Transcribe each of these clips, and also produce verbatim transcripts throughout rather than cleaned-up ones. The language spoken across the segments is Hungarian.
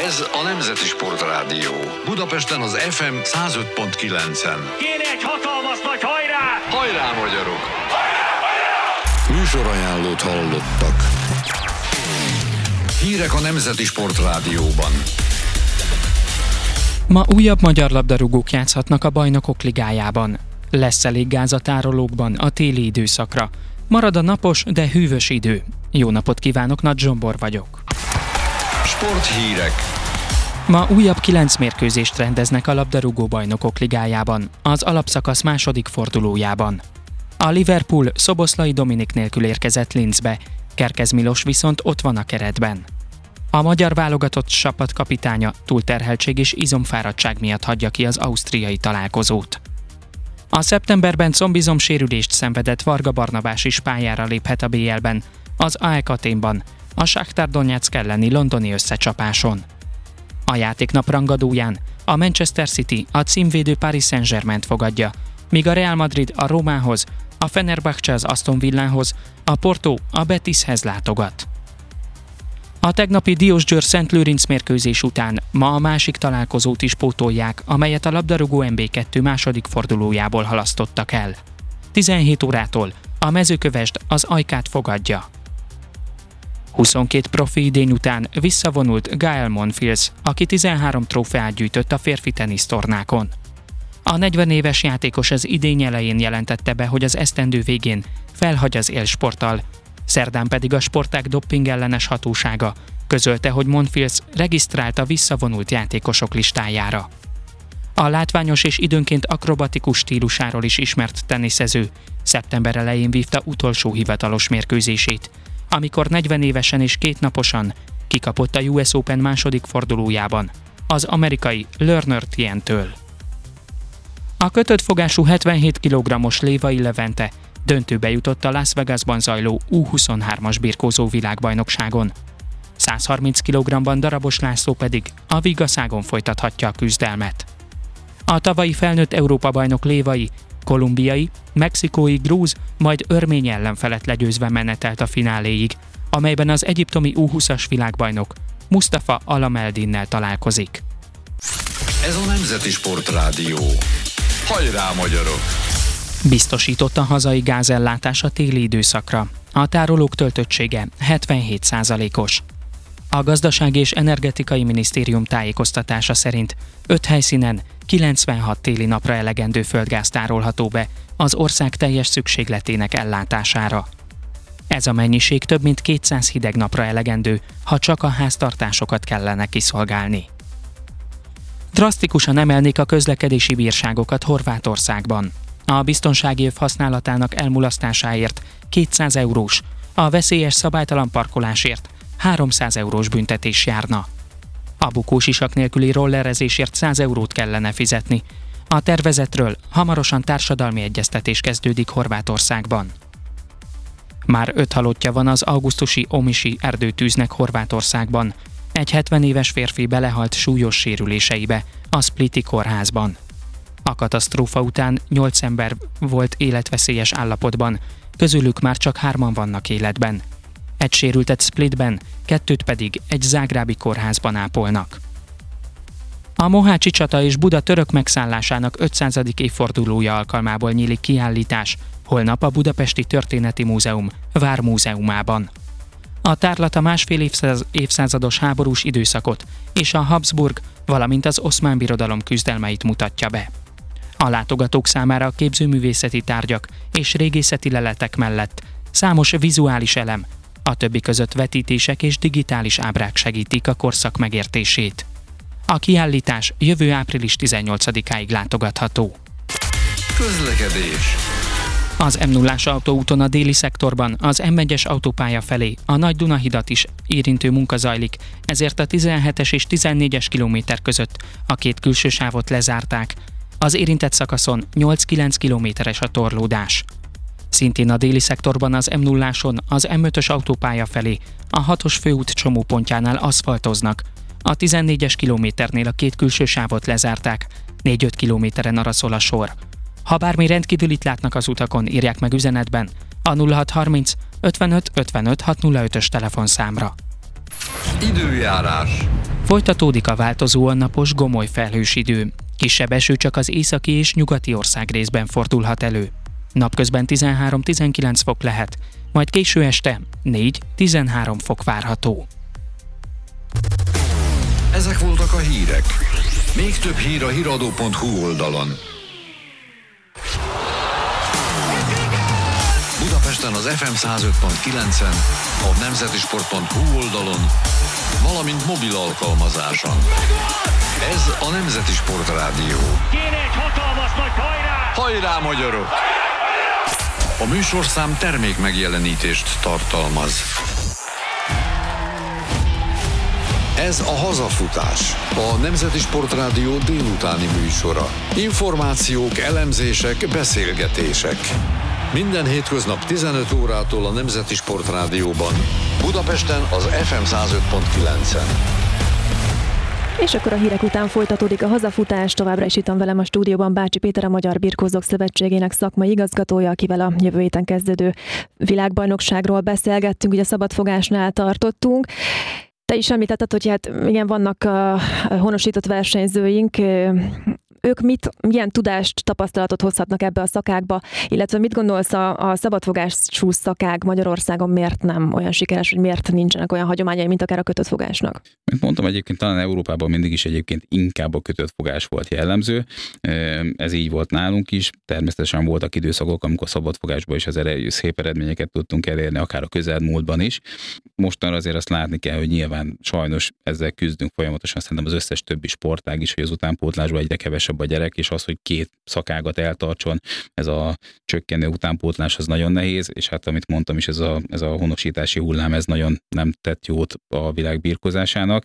Ez a Nemzeti Sportrádió. Budapesten az ef em száz öt pont kilencen. Kéne egy hatalmas nagy hajrá! Hajrá, magyarok! Hajrá, hajrá! Műsorajánlót hallottak. Hírek a Nemzeti Sportrádióban. Ma újabb magyar labdarúgók játszhatnak a Bajnokok Ligájában. Lesz elég gáz a tárolókban a téli időszakra. Marad a napos, de hűvös idő. Jó napot kívánok, Nagy Zsombor vagyok. Sporthírek. Ma újabb kilenc mérkőzést rendeznek a labdarúgó Bajnokok Ligájában, az alapszakasz második fordulójában. A Liverpool Szoboszlai Dominik nélkül érkezett Linzbe, Kerkez Milos viszont ott van a keretben. A magyar válogatott csapatkapitánya túlterheltség és izomfáradtság miatt hagyja ki az ausztriai találkozót. A szeptemberben combizom sérülést szenvedett Varga Barnabás is pályára léphet a bé el-ben, az á e ká Athénban, a Shakhtar Donetsk elleni londoni összecsapáson. A játéknap rangadóján a Manchester City a címvédő Paris Saint-Germaint fogadja, míg a Real Madrid a Rómához, a Fenerbahce az Aston Villához, a Porto a Betishez látogat. A tegnapi Diósgyőr-Szent Lőrinc mérkőzés után ma a másik találkozót is pótolják, amelyet a labdarúgó em bé kettő második fordulójából halasztottak el. tizenhét órától a Mezőkövesd az Ajkát fogadja. huszonkét profi idény után visszavonult Gael Monfils, aki tizenhárom trófeát gyűjtött a férfi tenisztornákon. A negyven éves játékos az idény elején jelentette be, hogy az esztendő végén felhagy az élsporttal, szerdán pedig a sportág dopping ellenes hatósága közölte, hogy Monfils regisztrált a visszavonult játékosok listájára. A látványos és időnként akrobatikus stílusáról is ismert teniszező szeptember elején vívta utolsó hivatalos mérkőzését, amikor negyven évesen és kétnaposan kikapott a u es Open második fordulójában, az amerikai Lerner Tien-től. A kötött fogású hetvenhét kilogrammos Lévai Levente döntőbe jutott a Las Vegasban zajló u huszonhármas birkózó világbajnokságon. száz harminc kilogrammban Darabos László pedig a Vigaszágon folytathatja a küzdelmet. A tavalyi felnőtt Európa-bajnok Lévai, kolumbiai, mexikói, grúz, majd örmény ellenfelet legyőzve menetelt a fináléig, amelyben az egyiptomi u húszas világbajnok Mustafa Alameldinnel találkozik. Ez a Nemzeti Sportrádió. Hajrá, magyarok! Biztosított a hazai gázellátás a téli időszakra. A tárolók töltöttsége hetvenhét százalékos. A Gazdasági és Energetikai Minisztérium tájékoztatása szerint öt helyszínen kilencvenhat téli napra elegendő földgáz tárolható be az ország teljes szükségletének ellátására. Ez a mennyiség több mint kétszáz hideg napra elegendő, ha csak a háztartásokat kellene kiszolgálni. Drasztikusan emelnék a közlekedési bírságokat Horvátországban. A biztonsági öv használatának elmulasztásáért kétszáz eurós, a veszélyes szabálytalan parkolásért háromszáz eurós büntetés járna. A bukós isak nélküli rollerezésért száz eurót kellene fizetni. A tervezetről hamarosan társadalmi egyeztetés kezdődik Horvátországban. Már öt halottja van az augusztusi omisi erdőtűznek Horvátországban. Egy hetven éves férfi belehalt súlyos sérüléseibe a Spliti kórházban. A katasztrófa után nyolc ember volt életveszélyes állapotban, közülük már csak hárman vannak életben. Egy sérültet Splitben, kettőt pedig egy zágrábi kórházban ápolnak. A mohácsi csata és Buda török megszállásának ötszázadik évfordulója alkalmából nyílik kiállítás holnap a Budapesti Történeti Múzeum Vármúzeumában. A tárlat a másfél évszázados háborús időszakot és a Habsburg, valamint az Oszmán Birodalom küzdelmeit mutatja be. A látogatók számára a képzőművészeti tárgyak és régészeti leletek mellett számos vizuális elem, a többi között vetítések és digitális ábrák segítik a korszak megértését. A kiállítás jövő április tizennyolcadikáig látogatható. Közlekedés. Az em nullás autóúton a déli szektorban az em egyes autópálya felé a Nagy Dunahidat is érintő munka zajlik, ezért a tizenhetes és tizennégyes kilométer között a két külső sávot lezárták. Az érintett szakaszon nyolc-kilenc kilométeres a torlódás. Szintén a déli szektorban az em nulláson az em ötös autópálya felé a hatos főút csomópontjánál aszfaltoznak. A tizennégyes kilométernél a két külső sávot lezárták, négy-öt kilométeren arra szól a sor. Ha bármi rendkívülit látnak az utakon, írják meg üzenetben a nulla hat harminc ötvenöt ötvenöt hatszázötös telefonszámra. Időjárás. Folytatódik a változóan napos gomoly felhős idő. Kisebb eső csak az északi és nyugati ország részben fordulhat elő. Napközben tizenhárom-tizenkilenc fok lehet, majd késő este négy-tizenhárom fok várható. Ezek voltak a hírek. Még több hír a híradó pont hu oldalon. Budapesten az ef em száz öt pont kilencen, a nemzetisport pont hu oldalon, valamint mobil alkalmazáson. Ez a Nemzeti Sport Rádió. Kéne egy hatalmas nagy hajrá! Hajrá, magyarok! A műsorszám termék megjelenítést tartalmaz. Ez a Hazafutás, a Nemzeti Sport Rádió délutáni műsora. Információk, elemzések, beszélgetések. Minden hétköznap tizenöt órától a Nemzeti Sport Rádióban, Budapesten az ef em száz öt pont kilencen. És akkor a hírek után folytatódik a Hazafutás, továbbra is itt van velem a stúdióban Bácsi Péter, a Magyar Birkózók Szövetségének szakmai igazgatója, akivel a jövő héten kezdődő világbajnokságról beszélgettünk, ugye szabadfogásnál tartottunk. Te is említetted, hogy hát igen, vannak a honosított versenyzőink, ők mit, milyen tudást, tapasztalatot hozhatnak ebbe a szakákba, illetve mit gondolsz a, a szabadfogású szakág Magyarországon miért nem olyan sikeres, hogy miért nincsenek olyan hagyományai, mint akár a kötött fogásnak? Mint mondtam, egyébként talán Európában mindig is egyébként inkább a kötött fogás volt jellemző. Ez így volt nálunk is. Természetesen voltak időszakok, amikor szabadfogásban is az erejű szép eredményeket tudtunk elérni, akár a közelmúltban is. Mostanra azért azt látni kell, hogy nyilván sajnos ezzel küzdünk folyamatosan, szerintem az összes többi sportág is, hogy az utánpótlásban egyre kevesebb a gyerek, és az, hogy két szakágat eltartson, ez a csökkenő utánpótlás az nagyon nehéz, és hát amit mondtam is, ez a, ez a honosítási hullám, ez nagyon nem tett jót a világ birkózásának.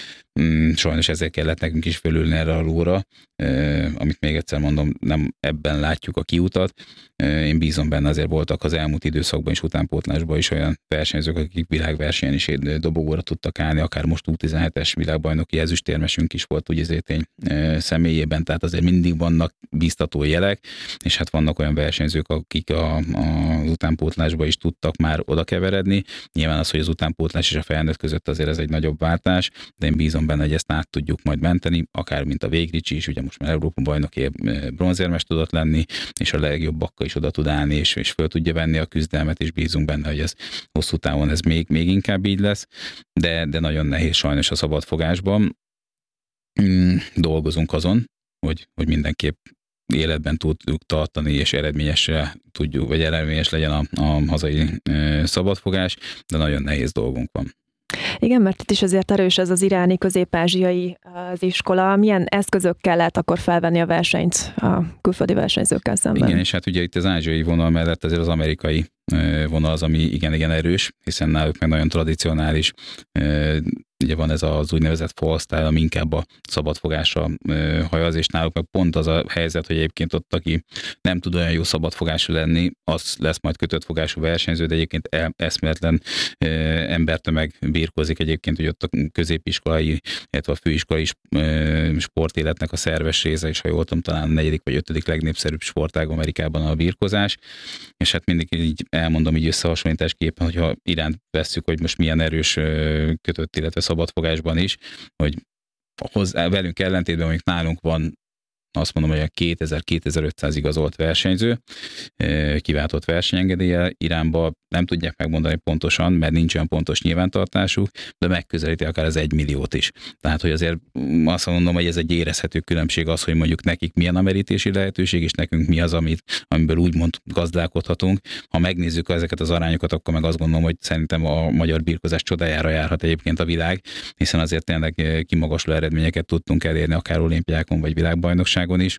Sajnos ezért kellett nekünk is fölülni erre a lóra, amit még egyszer mondom, nem ebben látjuk a kiutat. Én bízom benne, azért voltak az elmúlt időszakban is, utánpótlásban is olyan versenyzők, akik világversenyen is dobogóra tudtak állni, akár most U tizenhetes világbajnoki ezüstérmesünk is volt úgy Zétény személyében, tehát azért mindig vannak bíztató jelek, és hát vannak olyan versenyzők, akik a, a, az utánpótlásba is tudtak már oda keveredni. Nyilván az, hogy az utánpótlás és a felnőtt között azért ez egy nagyobb váltás, de én bízom benne, hogy ezt át tudjuk majd menteni, akár mint a Végricsi is, ugye most már Európa bajnoki bronzérmes tudott lenni, és a legjobbakkal is oda tud állni, és, és föl tudja venni a küzdelmet, és bízunk benne, hogy ez hosszú távon ez még, még inkább így lesz, de, de nagyon nehéz sajnos a szabadfogásban. Mm, dolgozunk azon, hogy, hogy mindenképp életben tudjuk tartani, és eredményesre tudjuk, vagy eredményes legyen a, a hazai e, szabadfogás, de nagyon nehéz dolgunk van. Igen, mert itt is azért erős ez az iráni, közép-ázsiai az iskola. Milyen eszközökkel lehet akkor felvenni a versenyt a külföldi versenyzőkkel szemben? Igen, és hát ugye itt az ázsiai vonal mellett azért az amerikai vonal az, ami igen-igen erős, hiszen náluk meg nagyon tradicionális. Ugye van ez az úgynevezett fall style, ami inkább a szabadfogásra hajaz, és náluk meg pont az a helyzet, hogy egyébként ott, aki nem tud olyan jó szabadfogású lenni, az lesz majd kötött fogású versenyző, de egyébként eszméletlen embertömeg birkózik egyébként, hogy ott a középiskolai, illetve a főiskolai sportéletnek a szerves része, és ha jól tudom, talán a negyedik vagy ötödik legnépszerűbb sportág Amerikában a birkózás, és hát mindig így elmondom így összehasonlításképpen, hogyha iránt vesszük, hogy most milyen erős kötött, illetve szabadfogásban is, hogy hozzá, velünk ellentétben, mondjuk nálunk van, azt mondom, hogy a kétezer-kétezer-ötszáz igazolt versenyző, kiváltott versenyengedéllyel, Iránba nem tudják megmondani pontosan, mert nincs olyan pontos nyilvántartásuk, de megközelíti akár az egymilliót is. Tehát, hogy azért azt mondom, hogy ez egy érezhető különbség az, hogy mondjuk nekik milyen a merítési lehetőség, és nekünk mi az, amit, amiből úgymond gazdálkodhatunk. Ha megnézzük ezeket az arányokat, akkor meg azt gondolom, hogy szerintem a magyar birkózás csodájára járhat egyébként a világ, hiszen azért tényleg kimagasló eredményeket tudtunk elérni, akár olimpiákon vagy világbajnokságon is.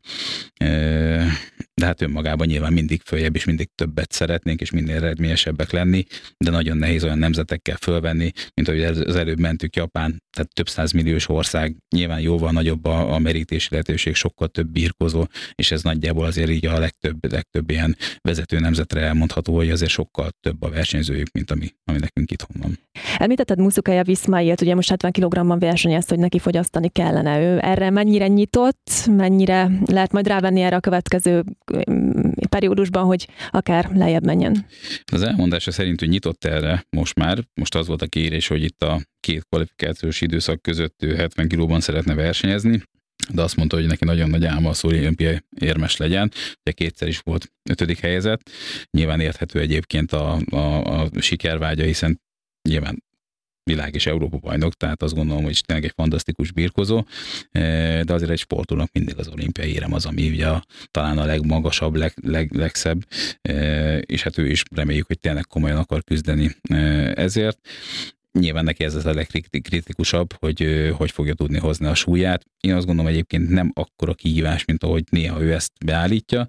De hát önmagában nyilván mindig följebb és mindig többet szeretnénk, és minél eredményesebbek lenni, de nagyon nehéz olyan nemzetekkel fölvenni, mint ahogy az előbb mentük, Japán, tehát több százmilliós ország, nyilván jóval nagyobb a, a merítési lehetőség, sokkal több birkózó, és ez nagyjából azért így a legtöbb, legtöbb ilyen vezető nemzetre elmondható, hogy azért sokkal több a versenyzőjük, mint ami, ami nekünk itthon van. Említetted Musukaja Viszmailt, ugye most hetven kilogramban versenyez, hogy neki fogyasztani kellene. Ő erre mennyire nyitott, mennyire lehet majd rávenni erre a következő periódusban, hogy akár lejjebb menjen. Az elmondása szerint, hogy nyitott erre most már, most az volt a kérés, hogy itt a két kvalifikációs időszak között ő hetven kilóban szeretne versenyezni, de azt mondta, hogy neki nagyon nagy álma az, hogy olimpiai érmes legyen. Ugye kétszer is volt ötödik helyezett. Nyilván érthető egyébként a, a, a sikervágya, hiszen nyilván világ és Európa bajnok, tehát azt gondolom, hogy tényleg egy fantasztikus birkozó, de azért egy sportolónak mindig az olimpiai érem az, ami ugye a, talán a legmagasabb, leg, leg, legszebb, és hát ő is reméljük, hogy tényleg komolyan akar küzdeni ezért. Nyilván neki ez az a legkritikusabb, hogy hogy fogja tudni hozni a súlyát. Én azt gondolom egyébként nem akkora kihívás, mint ahogy néha ő ezt beállítja,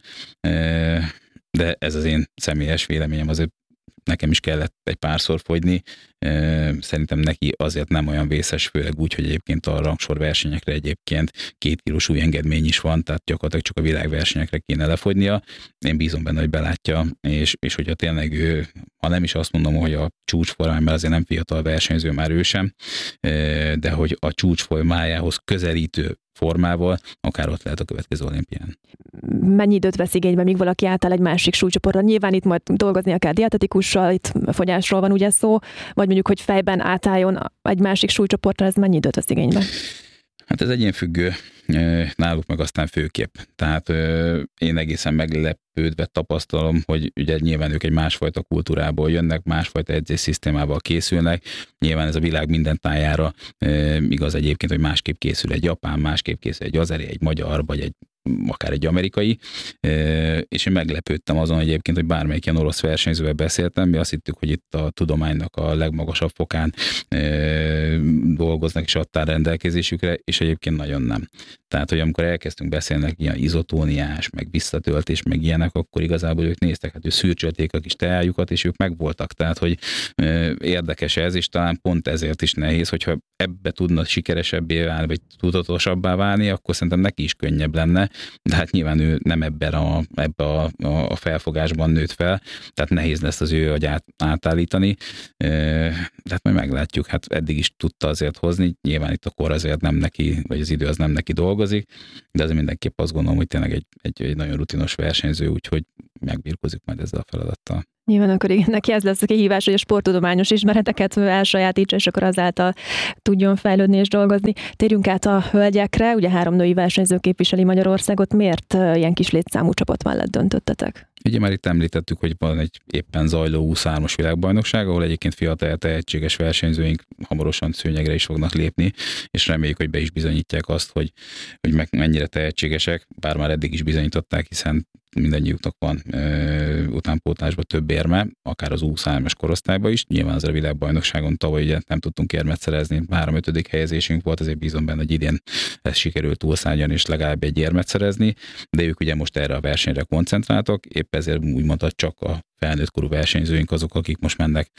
de ez az én személyes véleményem, azért nekem is kellett egy párszor fogyni. Szerintem neki azért nem olyan vészes, főleg úgy, hogy egyébként a rangsor versenyekre egyébként két kilós súlyengedmény is van, tehát gyakorlatilag csak a világversenyekre kéne lefogynia. Én bízom benne, hogy belátja, és, és hogyha tényleg ő, ha nem is azt mondom, hogy a csúcsformán, mert azért nem fiatal versenyző már ő sem, de hogy a csúcsformájához közelítő formával, akár ott lehet a következő olimpián. Mennyi időt vesz igénybe, míg valaki átáll egy másik súlycsoportra? Nyilván itt majd dolgoznia kell dietetikussal, itt fogyásról van ugye szó, vagy mondjuk, hogy fejben átálljon egy másik súlycsoportra, ez mennyi időt vesz igénybe? Hát ez egyénfüggő, náluk meg aztán főképp. Tehát én egészen meglepődve tapasztalom, hogy ugye nyilván ők egy másfajta kultúrából jönnek, másfajta edzésszisztémával készülnek. Nyilván ez a világ minden tájára igaz egyébként, hogy másképp készül egy japán, másképp készül egy azeri, egy magyar, vagy egy akár egy amerikai, és én meglepődtem azon egyébként, hogy bármelyik ilyen orosz versenyzővel beszéltem, mi azt hittük, hogy itt a tudománynak a legmagasabb fokán dolgoznak és adtál rendelkezésükre, és egyébként nagyon nem. Tehát, hogy amikor elkezdtünk beszélni ilyen izotóniás, meg visszatöltés, meg ilyenek, akkor igazából ők néztek, hát ő szürcsölték a kis teájukat, és ők megvoltak. Tehát, hogy érdekes ez, és talán pont ezért is nehéz, hogyha ebbe tudna sikeresebbé válni, vagy tudatosabbá válni, akkor szerintem neki is könnyebb lenne, de hát nyilván ő nem ebben a, ebbe a, a felfogásban nőtt fel, tehát nehéz lesz az ő agyát átállítani, de hát majd meglátjuk, hát eddig is tudta azért hozni, nyilván itt a kor azért nem neki, vagy az idő az nem neki dolgozik, de azért mindenképp azt gondolom, hogy tényleg egy, egy, egy nagyon rutinos versenyző, úgyhogy megbirkózik majd ezzel a feladattal. Nyilván akkor igen, neki ez lesz a kihívás, hogy a sporttudományos ismereteket elsajátítsa, és akkor azáltal tudjon fejlődni és dolgozni. Térjünk át a hölgyekre, ugye három női versenyző képviseli Magyarországot. Miért ilyen kis létszámú csapat mellett döntöttetek? Ugye már itt említettük, hogy van egy éppen zajló huszonhármas világbajnokság, ahol egyébként fiatal tehetséges versenyzőink hamarosan szőnyegre is fognak lépni, és reméljük, hogy be is bizonyítják azt, hogy, hogy meg mennyire tehetségesek, bár már eddig is bizonyították, hiszen mindannyiuknak van ö, utánpótlásban több érme, akár az huszonhármas korosztályban is. Nyilván az a világbajnokságon tavaly ugye nem tudtunk érmet szerezni, három ötödik helyezésünk volt, azért bízom benne, hogy idén ezt sikerült túlszárnyalni és legalább egy érmet szerezni, de ők ugye most erre a versenyre koncentráltak, épp ezért úgy mondta, csak a felnőtt korú versenyzőink azok, akik most mennek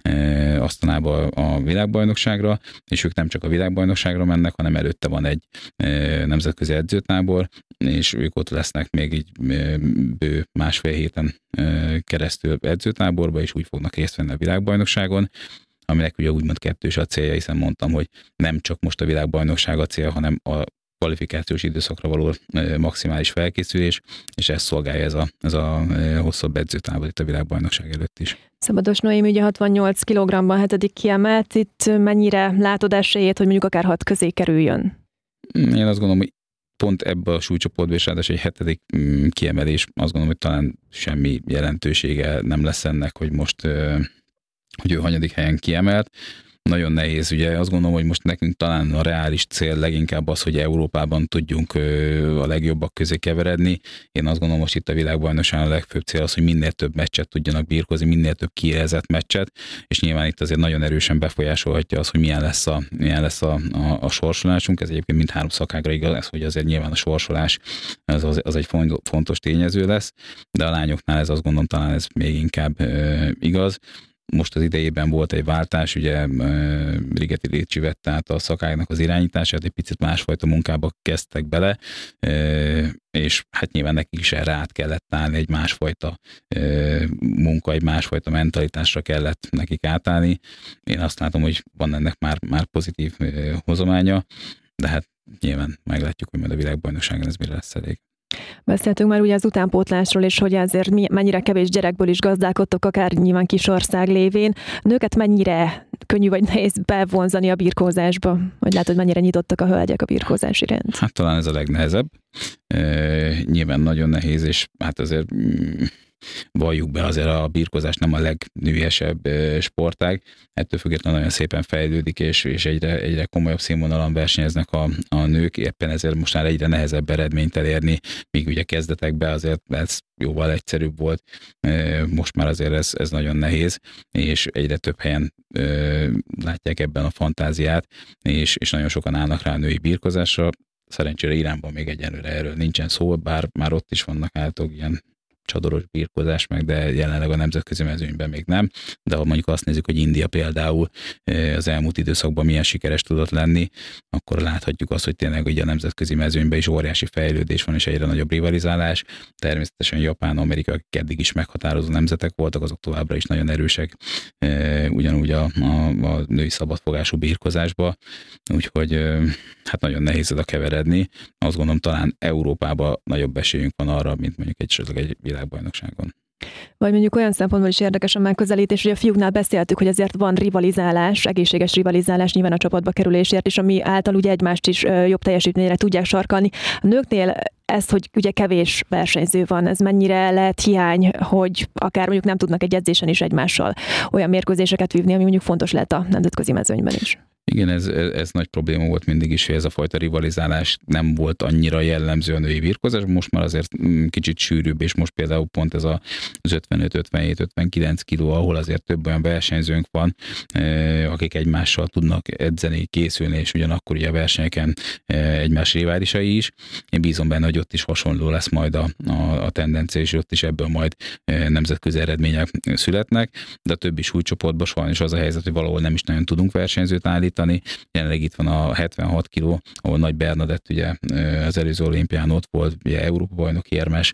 e, Asztanába a világbajnokságra, és ők nem csak a világbajnokságra mennek, hanem előtte van egy e, nemzetközi edzőtábor, és ők ott lesznek még így e, bő másfél héten e, keresztül edzőtáborba, és úgy fognak részt venni a világbajnokságon, aminek ugye úgymond kettős a célja, hiszen mondtam, hogy nem csak most a világbajnokság a cél, hanem a kvalifikációs időszakra való maximális felkészülés, és ezt szolgálja ez a, ez a hosszabb edzőtávol itt a világbajnokság előtt is. Szabados Noémi ugye hatvannyolc kilogramban hetedik kiemelt, itt mennyire látod esélyét, hogy mondjuk akár hat közé kerüljön? Én azt gondolom, hogy pont ebbe a súlycsoportban és ráadásul egy hetedik kiemelés, azt gondolom, hogy talán semmi jelentősége nem lesz ennek, hogy most hogy ő hanyadik helyen kiemelt. Nagyon nehéz, ugye azt gondolom, hogy most nekünk talán a reális cél leginkább az, hogy Európában tudjunk a legjobbak közé keveredni. Én azt gondolom, most itt a világbajnokságon a legfőbb cél az, hogy minél több meccset tudjanak birkozni, minél több kiélezett meccset, és nyilván itt azért nagyon erősen befolyásolhatja az, hogy milyen lesz a, milyen lesz a, a, a sorsolásunk. Ez egyébként mindhárom szakágra igaz, hogy azért nyilván a sorsolás az, az, az egy fontos tényező lesz, de a lányoknál ez azt gondolom talán ez még inkább e, igaz. Most az idejében volt egy váltás, ugye Rigeti Récsi vette át a szakágnak az irányítását, egy picit másfajta munkába kezdtek bele, és hát nyilván nekik is erre át kellett állni, egy másfajta munka, egy másfajta mentalitásra kellett nekik átállni. Én azt látom, hogy van ennek már, már pozitív hozománya, de hát nyilván meglátjuk, hogy majd a világbajnokságon ez mire lesz elég. Beszéltünk már ugye az utánpótlásról is, hogy azért mennyire kevés gyerekből is gazdálkodtok, akár nyilván kis ország lévén. A nőket mennyire könnyű vagy nehéz bevonzani a birkózásba? Hogy látod, mennyire nyitottak a hölgyek a birkózás iránt? Hát talán ez a legnehezebb. E, nyilván nagyon nehéz, és hát azért valljuk be, azért a birkózás nem a legnőiesebb sportág. Ettől függetlenül nagyon szépen fejlődik, és, és egyre, egyre komolyabb színvonalon versenyeznek a, a nők, éppen ezért most már egyre nehezebb eredményt elérni, míg ugye kezdetekben azért ez jóval egyszerűbb volt. Most már azért ez, ez nagyon nehéz, és egyre több helyen látják ebben a fantáziát, és, és nagyon sokan állnak rá a női birkózásra. Szerencsére Iránban még egyenlőre erről nincsen szó, bár már ott is vannak általában ilyen csadoros birkózás meg, de jelenleg a nemzetközi mezőnyben még nem. De ha mondjuk azt nézzük, hogy India például az elmúlt időszakban milyen sikeres tudott lenni, akkor láthatjuk azt, hogy tényleg ugye a nemzetközi mezőnyben is óriási fejlődés van, és egyre nagyobb rivalizálás. Természetesen Japán, Amerika, akik eddig is meghatározó nemzetek voltak, azok továbbra is nagyon erősek, ugyanúgy a, a, a női szabadfogású birkózásba. Úgyhogy hát nagyon nehéz oda keveredni. Azt gondolom, talán Európában nagyobb esélyünk van arra, mint mondjuk egy, egy világbajnokságon. Vagy mondjuk olyan szempontból is érdekes a megközelítés, hogy a fiúknál beszéltük, hogy azért van rivalizálás, egészséges rivalizálás nyilván a csapatba kerülésért, és ami által ugye egymást is jobb teljesítményre tudják sarkalni. A nőknél ez, hogy ugye kevés versenyző van, ez mennyire lehet hiány, hogy akár mondjuk nem tudnak egy edzésen is egymással olyan mérkőzéseket vívni, ami mondjuk fontos lehet a nemzetközi mezőnyben is. Igen, ez, ez nagy probléma volt mindig is, hogy ez a fajta rivalizálás nem volt annyira jellemző a női birkózásban, most már azért kicsit sűrűbb, és most például pont ez az ötvenöt, ötvenhét, ötvenkilenc kiló, ahol azért több olyan versenyzőnk van, akik egymással tudnak edzeni, készülni, és ugyanakkor ugye a versenyeken egymás riválisai is. Én bízom benne, hogy ott is hasonló lesz majd a, a, a tendencia, és ott is ebből majd nemzetközi eredmények születnek, de a többi súlycsoportban sajnos az a helyzet, hogy valahol nem is nagyon tudunk versenyzőt állítani. Jelenleg itt van a hetvenhat kiló, ahol Nagy Bernadett ugye az előző olimpián ott volt, ugye Európa bajnok érmes,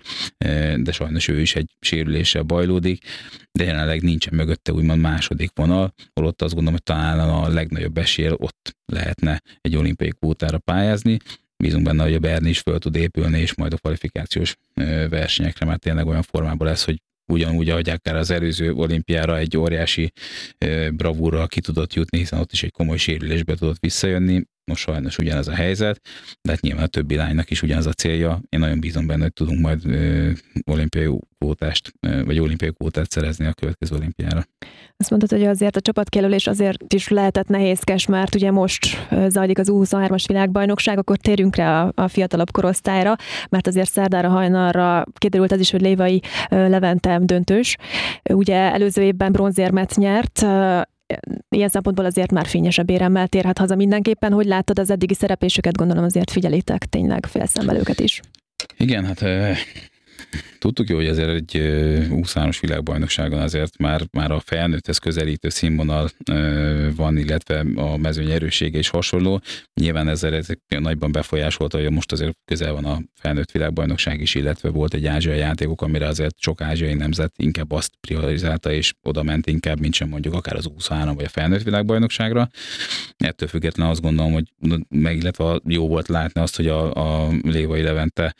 de sajnos ő is egy sérüléssel bajlódik, de jelenleg nincsen mögötte úgymond második vonal, holott azt gondolom, hogy talán a legnagyobb eséllyel ott lehetne egy olimpiai kvótára pályázni. Bízunk benne, hogy a Berni is föl tud épülni, és majd a kvalifikációs versenyekre már tényleg olyan formában lesz, hogy ugyanúgy, ahogy akár az előző olimpiára egy óriási bravúrral ki tudott jutni, hiszen ott is egy komoly sérülésbe tudott visszajönni. Most sajnos ugyanez a helyzet, de hát nyilván a többi lánynak is ugyanaz a célja. Én nagyon bízom benne, hogy tudunk majd ö, olimpiai kvótást, ö, vagy olimpiai kvótát szerezni a következő olimpiára. Azt mondtad, hogy azért a csapatkijelölés azért is lehetett nehézkes, mert ugye most zajlik az U huszonhármas világbajnokság, akkor térjünk rá a, a fiatalabb korosztályra, mert azért szerdára, hajnalra kiderült az is, hogy Lévai Levente döntős. Ugye előző évben bronzérmet nyert, ilyen szempontból azért már fényesebb éremmel térhet haza mindenképpen. Hogy láttad az eddigi szereplésüket? Gondolom azért figyelitek tényleg félszemmel őket is. Igen, hát tudtuk jó, hogy azért egy U huszonhármas világbajnokságon azért már, már a felnőtthez közelítő színvonal van, illetve a mezőny erőssége is hasonló. Nyilván ezzel ez nagyban befolyásolta, hogy most azért közel van a felnőtt világbajnokság is, illetve volt egy ázsiai játékok, amire azért sok ázsiai nemzet inkább azt priorizálta, és oda ment inkább, mint sem mondjuk akár az U huszonhárom vagy a felnőtt világbajnokságra. Ettől függetlenül azt gondolom, hogy meg illetve jó volt látni azt, hogy a, a Lévai Levente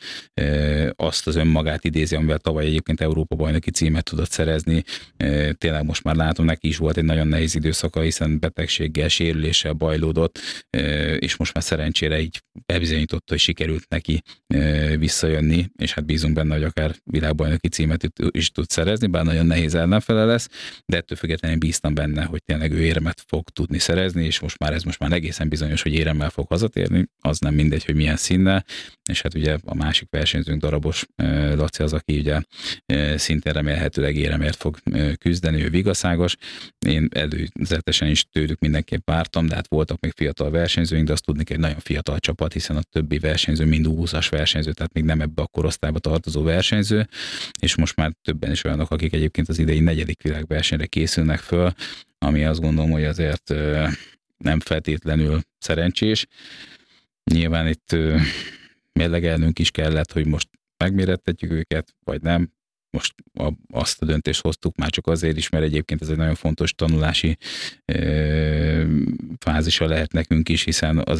azt az önmagát idézi, amivel tavaly egyébként Európa bajnoki címet tudott szerezni. Tényleg most már látom, neki is volt egy nagyon nehéz időszaka, hiszen betegséggel, sérüléssel bajlódott, és most már szerencsére így bebizonyította, hogy sikerült neki visszajönni, és hát bízunk benne, hogy akár világbajnoki címet is tud szerezni, bár nagyon nehéz ellenfele lesz, de ettől függetlenül bíztam benne, hogy tényleg ő érmet fog tudni szerezni, és most már ez most már egészen bizonyos, hogy éremmel fog hazatérni, az nem mindegy, hogy milyen színnel, és hát ugye a másik versenyzőnk Darabos Laci az, aki ugye szintén remélhetőleg éremért fog küzdeni, ő vigaszágos. Én előzetesen is tőlük mindenképp vártam, de hát voltak még fiatal versenyzőink, de azt tudni kell, egy nagyon fiatal csapat, hiszen a többi versenyző mind U húszas versenyző, tehát még nem ebbe a korosztályba tartozó versenyző, és most már többen is olyanok, akik egyébként az idei negyedik világversenyre készülnek föl, ami azt gondolom, hogy azért nem feltétlenül szerencsés. Nyilván itt mérlegelnünk is kellett, hogy most megmérettetjük őket, vagy nem. Most a, azt a döntést hoztuk már csak azért is, mert egyébként ez egy nagyon fontos tanulási e, fázisa lehet nekünk is, hiszen azért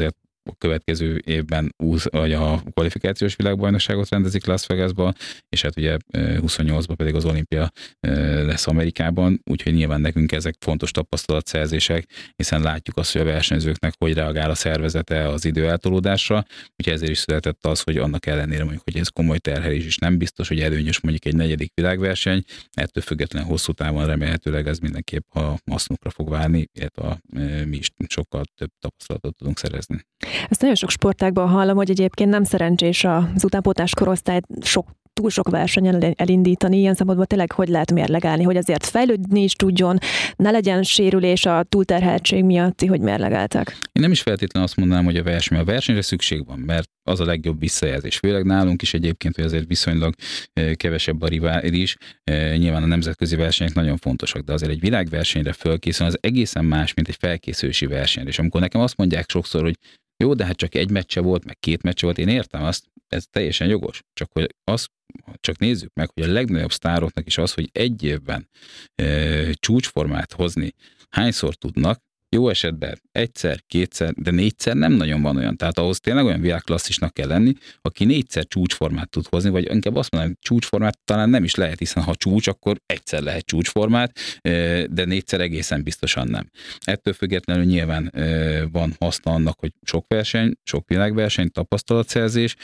a következő évben úsz, vagy a kvalifikációs világbajnokságot rendezik Las Vegasban, és hát ugye huszonnyolcban pedig az olimpia lesz Amerikában, úgyhogy nyilván nekünk ezek fontos tapasztalatszerzések, hiszen látjuk azt, hogy a versenyzőknek hogy reagál a szervezete az idő eltolódásra, úgyhogy ezért is született az, hogy annak ellenére mondjuk, hogy ez komoly terhelés is nem biztos, hogy előnyös mondjuk egy negyedik világverseny, ettől függetlenül hosszú távon remélhetőleg ez mindenképp a hasznukra fog válni, illetve mi is sokkal több tapasztalatot tudunk szerezni. Ezt nagyon sok sportágban hallom, hogy egyébként nem szerencsés az utánpótlás korosztályt sok túl sok versenyen elindítani, ilyen szempontból tényleg hogy lehet mérlegelni, hogy azért fejlődni is tudjon, ne legyen sérülés a túlterheltség miatt, hogy mérlegeltek. Én nem is feltétlenül azt mondanám, hogy a verseny. A versenyre szükség van, mert az a legjobb visszajelzés. Főleg nálunk is egyébként, hogy azért viszonylag kevesebb a rivális. Nyilván a nemzetközi versenyek nagyon fontosak, de azért egy világversenyre fölkészül, az egészen más, mint egy felkészülési versenyre. És amikor nekem azt mondják sokszor, hogy jó, de hát csak egy meccse volt, meg két meccse volt, én értem azt, ez teljesen jogos. Csak hogy azt, csak nézzük meg, hogy a legnagyobb sztároknak is az, hogy egy évben e, csúcsformát hozni, hányszor tudnak, jó esetben egyszer, kétszer, de négyszer nem nagyon van olyan. Tehát ahhoz tényleg olyan világklasszisnak kell lenni, aki négyszer csúcsformát tud hozni, vagy inkább azt mondanám, hogy csúcsformát talán nem is lehet, hiszen ha csúcs, akkor egyszer lehet csúcsformát, de négyszer egészen biztosan nem. Ettől függetlenül nyilván van haszna annak, hogy sok verseny, sok világverseny, tapasztalatszerzés,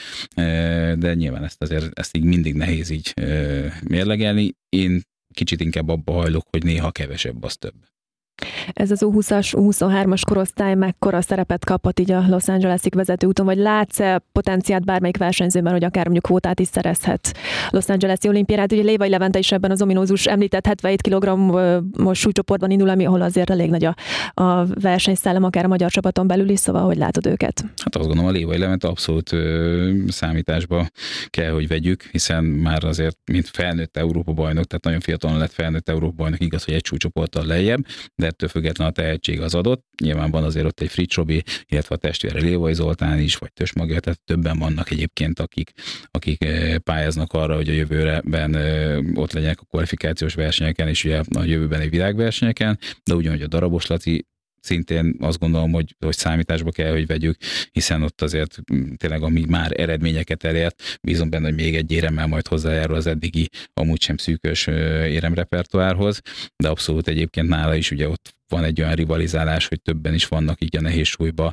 de nyilván ezt azért ezt így mindig nehéz így mérlegelni. Én kicsit inkább abba hajlok, hogy néha kevesebb, az több. Ez az U húszas, U huszonhármas korosztály mekkora szerepet kaphat így a Los Angeles-ig vezető úton, vagy látsz-e potenciált bármelyik versenyzőben, hogy akár mondjuk kvótát is szerezhet Los Angeles-i olimpiára? Hát ugye Lévai Levente is ebben az ominózus említett hetvenhét kilogrammos súlycsoportban indul, ami ahol azért elég nagy a, a versenyszellem, akár a magyar csapaton belül is, szóval hogy látod őket? Hát azt gondolom, a Lévai Levente abszolút ö, számításba kell, hogy vegyük, hiszen már azért, mint felnőtt Európa bajnok, tehát nagyon fiatalon lett felnőtt Európa bajnok, igaz, hogy egy súlycsoporttal lejjebb, de ettől függetlenül a tehetség az adott. Nyilván van azért ott egy Fritz Robi, illetve a testvére Lévai Zoltán is, vagy Tös Magja, tehát többen vannak egyébként, akik, akik pályáznak arra, hogy a jövőben ott legyenek a kvalifikációs versenyeken, és ugye a jövőben egy világversenyeken, de ugyanúgy a Darabos Laci szintén azt gondolom, hogy, hogy számításba kell, hogy vegyük, hiszen ott azért tényleg, ami már eredményeket elért, bízom benne, hogy még egy éremmel majd hozzájárul az eddigi, amúgy sem szűkös éremrepertoárhoz, de abszolút egyébként nála is ugye ott van egy olyan rivalizálás, hogy többen is vannak így a nehéz súlyba,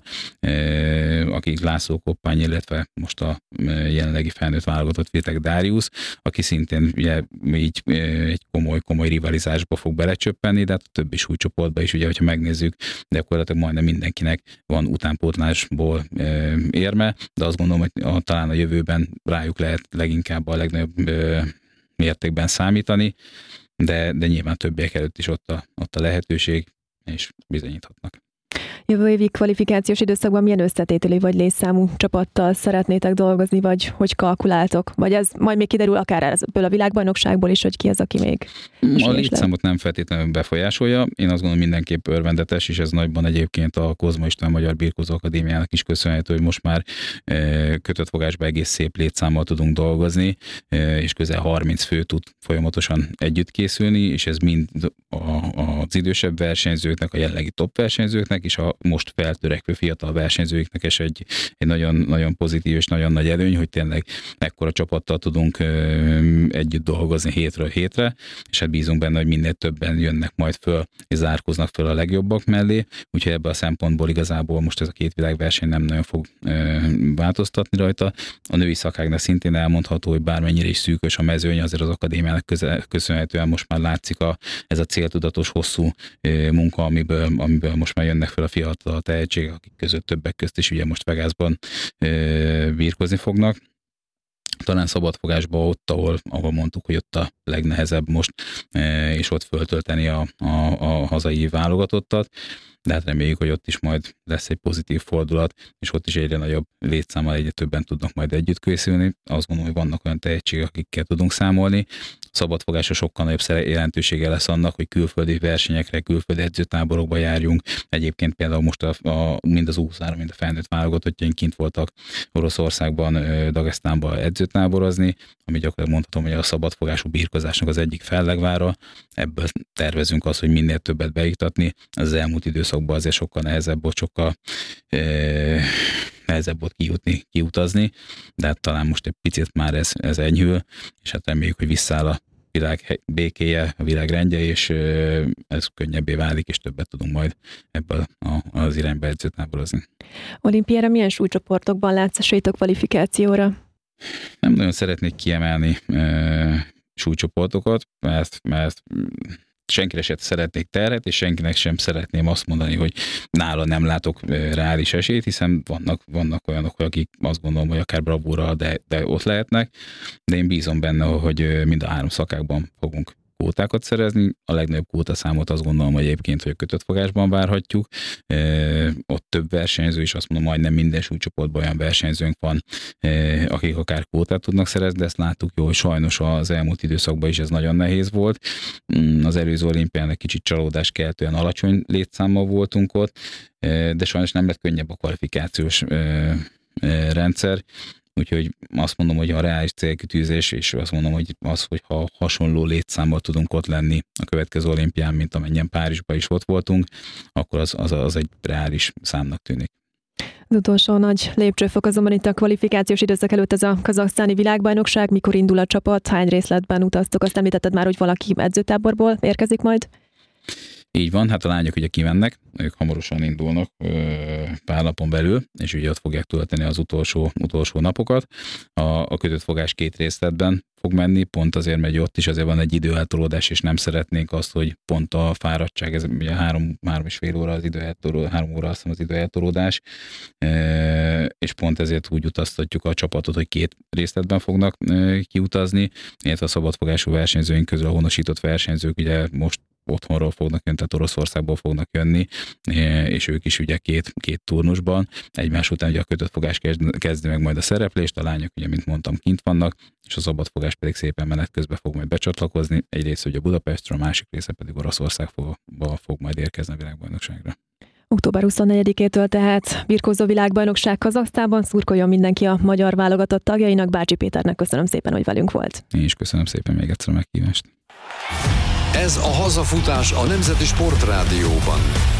akik László Koppány, illetve most a jelenlegi felnőtt válogatott Vitek Dáriusz, aki szintén ugye így egy komoly-komoly rivalizásba fog belecsöppenni, de hát a többi súlycsoportban is, ugye, hogyha megnézzük, de gyakorlatilag majdnem mindenkinek van utánpótlásból érme, de azt gondolom, hogy a, talán a jövőben rájuk lehet leginkább a legnagyobb mértékben számítani, de, de nyilván többiek előtt is ott a, ott a lehetőség, és bizonyíthatnak. Jövő évi kvalifikációs időszakban milyen összetételi vagy létszámú csapattal szeretnétek dolgozni, vagy hogy kalkuláltok? Vagy ez majd még kiderül akár ebből a világbajnokságból is, hogy ki az, aki még a létszámot nem feltétlenül befolyásolja. Én azt gondolom, mindenképp örvendetes, és ez nagyban egyébként a Kozma István Magyar Birkózó Akadémiának is köszönhető, hogy most már kötött fogásban egész szép létszámmal tudunk dolgozni, és közel harminc fő tud folyamatosan együtt készülni, és ez mind az idősebb versenyzőknek, a jelenlegi top versenyzőknek, és a most feltörekvő fiatal versenyzőknek is egy, egy nagyon, nagyon pozitív és nagyon nagy előny, hogy tényleg ekkora csapattal tudunk együtt dolgozni hétről hétre, és hát bízunk benne, hogy minél többen jönnek majd föl, és zárkoznak föl a legjobbak mellé, úgyhogy ebből a szempontból igazából most ez a két világverseny nem nagyon fog változtatni rajta. A női szakágnak szintén elmondható, hogy bármennyire is szűkös a mezőny, azért az akadémiának közel, köszönhetően most már látszik a, ez a céltudatos hosszú munka, amiből, amiből most már jönnek fel a fiatal tehetségek, akik között többek közt is ugye most Vegasban birkózni fognak. Talán szabadfogásban ott, ahol, ahol mondtuk, hogy ott a legnehezebb most, és ott föltölteni a, a, a hazai válogatottat, de hát reméljük, hogy ott is majd lesz egy pozitív fordulat, és ott is egyre nagyobb létszámmal egyre többen tudnak majd együtt készülni. Azt gondolom, hogy vannak olyan tehetségek, akikkel tudunk számolni. Szabadfogásra sokkal nagyobb jelentősége lesz annak, hogy külföldi versenyekre, külföldi edzőtáborokba járjunk. Egyébként például most a, a, mind az U huszonhárom, mind a felnőtt válogatottjaink kint voltak Oroszországban, Dagesztánban edzőtáborozni, ami gyakorlatilag mondhatom, hogy a szabadfogású birkozásnak az egyik fellegvára. Ebből tervezünk azt, hogy minél többet beiktatni. Az elmúlt időszakban azért sokkal nehezebb volt, sokkal e, nehezebb volt kijutni, kiutazni, de hát talán most egy picit már ez, ez enyhül, és hát reméljük, hogy visszáll a világ békéje, a világ rendje, és ez könnyebbé válik, és többet tudunk majd ebből az irányba edzőtáborozni. Olimpiára milyen súlycsoportokban látsz esélyt a kvalifikációra? Nem nagyon szeretnék kiemelni e, súlycsoportokat, mert, mert senkire sem szeretnék terhet, és senkinek sem szeretném azt mondani, hogy nála nem látok reális esélyt, hiszen vannak, vannak olyanok, akik azt gondolom, hogy akár bravúrral, de, de ott lehetnek, de én bízom benne, hogy mind a három szakákban fogunk kvótákat szerezni. A legnagyobb kvótaszámot azt gondolom, hogy egyébként, hogy a kötött fogásban várhatjuk. E, ott több versenyző is, azt mondom, majdnem minden súlycsoportban olyan versenyzőnk van, e, akik akár kvótát tudnak szerezni, de ezt láttuk jó, hogy sajnos az elmúlt időszakban is ez nagyon nehéz volt. Az előző olimpián egy kicsit csalódás keltően alacsony létszámmal voltunk ott, e, de sajnos nem lett könnyebb a kvalifikációs e, e, rendszer. Úgyhogy azt mondom, hogy a reális célkitűzés, és azt mondom, hogy az, hogy ha hasonló létszámmal tudunk ott lenni a következő olimpián, mint amennyien Párizsban is ott voltunk, akkor az, az, az egy reális számnak tűnik. Az utolsó nagy lépcsőfok azonban itt a kvalifikációs időszak előtt ez a kazaksztáni világbajnokság. Mikor indul a csapat? Hány részletben utaztok? Azt említetted már, hogy valaki edzőtáborból érkezik majd? Így van, hát a lányok ugye kimennek, ők hamarosan indulnak pár napon belül, és ugye ott fogják tölteni az utolsó, utolsó napokat. A, a kötött fogás két részletben fog menni, pont azért, mert ott is azért van egy időeltolódás, és nem szeretnénk azt, hogy pont a fáradtság, ez ugye három, három és fél óra az időeltolódás, három óra azt hiszem az időeltolódás, e, és pont ezért úgy utaztatjuk a csapatot, hogy két részletben fognak e, kiutazni, illetve a szabadfogású versenyzőink közül a honosított versenyzők ugye most otthonról fognak jönni, tehát Oroszországból fognak jönni, és ők is ugye két, két turnusban. Egymás után ugye a kötött fogás kezdi meg majd a szereplést, a lányok ugye, mint mondtam, kint vannak, és a szabadfogás pedig szépen menet közben fog majd becsatlakozni. Egy része ugye Budapestről, a másik része pedig Oroszországba fog majd érkezni a világbajnokságra. október huszonnegyedikétől tehát birkózó világbajnokság Kazahsztánban. Szurkoljon mindenki a magyar válogatott tagjainak. Bácsi Péternek köszönöm szépen, hogy velünk volt. Én is köszönöm szépen még egyszer a meghívást. Ez a hazafutás a Nemzeti Sportrádióban.